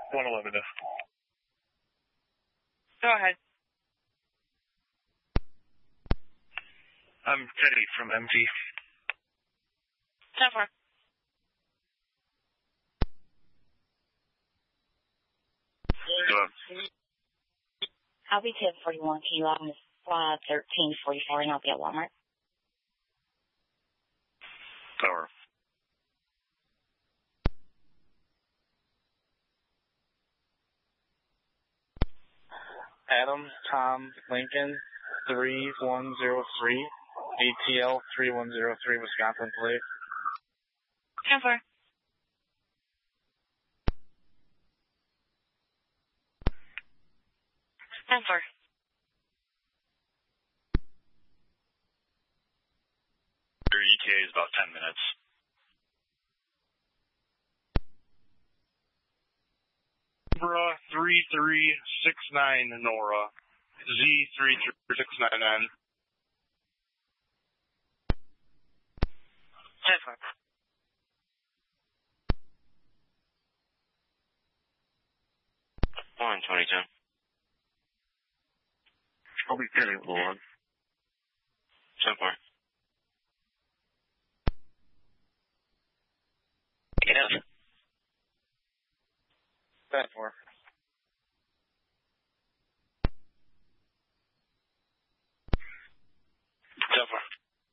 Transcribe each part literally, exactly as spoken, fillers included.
one eleven. Go ahead. I'm Teddy from M T. ten four. I'll be ten forty-one. Can you log me uh, thirteen forty-four and I'll be at Walmart? Tower. Adam, Tom, Lincoln, three one zero three, A T L three one zero three, Wisconsin plate. ten four. ten four. Your E T A is about ten minutes. Nora three three six nine Nora. Z three three six nine nine. ten four. one twenty-two. I'll be getting one. ten four. Yes. ten four. ten four.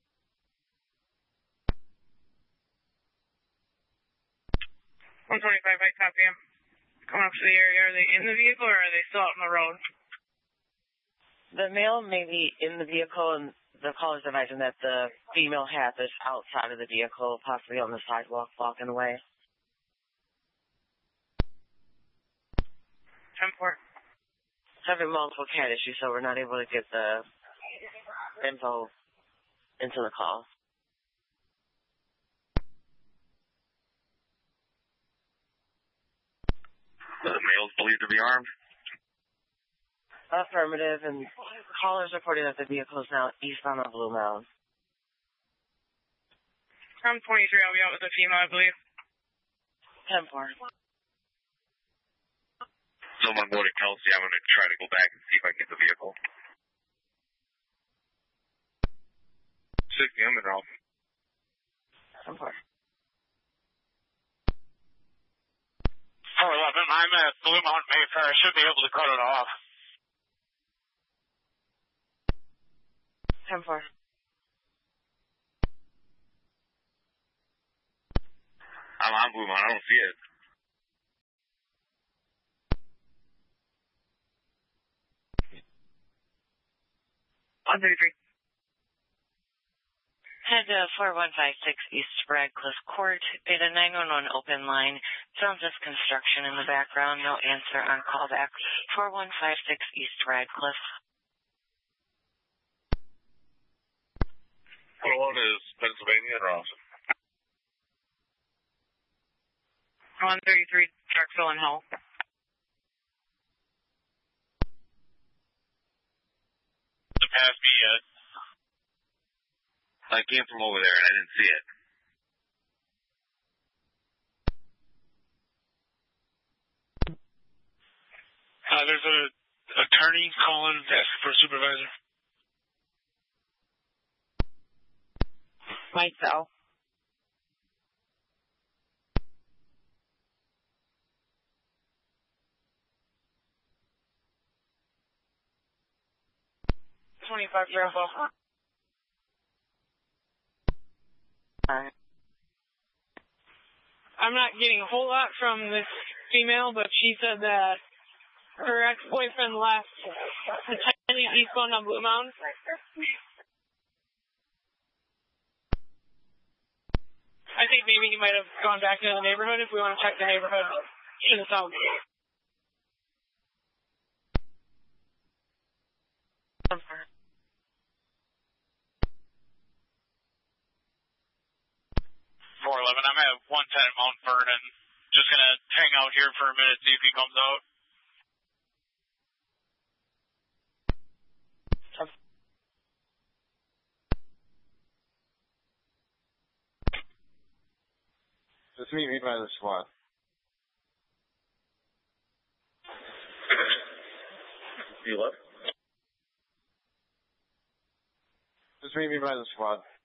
one twenty-five, I copy him. Coming up to the area, are they in the vehicle or are they still out on the road? The male may be in the vehicle, and the caller's advising that the female half is outside of the vehicle, possibly on the sidewalk, walking away. ten four. Having multiple cat issues, so we're not able to get the info into the call. The male's believed to be armed. Affirmative, and callers reporting that the vehicle is now eastbound on Blue Mound. I'm twenty-three, I'll be out with the female, I believe. ten four. Someone go to Kelsey. I'm going to try to go back and see if I can get the vehicle. sixty, I'm in Ralph. ten four. four eleven, I'm at Blue Mountain Mayfair. I should be able to cut it off. ten four. I'm on Blue Mountain. I don't see it. one thirty-three. Head to four one five six East Radcliffe Court. Data nine one one open line. Sounds of construction in the background. No answer on callback. four one five six East Radcliffe. What one is Pennsylvania or Austin? one thirty-three, Charksville and Hull. The past me yet. I came from over there and I didn't see it. Uh, there's a attorney calling asking for a supervisor. Myself. twenty-five, Grandpa. Alright. I'm not getting a whole lot from this female, but she said that her ex-boyfriend left potentially eastbound on Blue Mountain. I think maybe he might have gone back into the neighborhood if we want to check the neighborhood in the south. four eleven, I'm at one ten Mount Vernon. Just going to hang out here for a minute, see if he comes out. Just meet me by the SWAT. you left? Just meet me by the squad.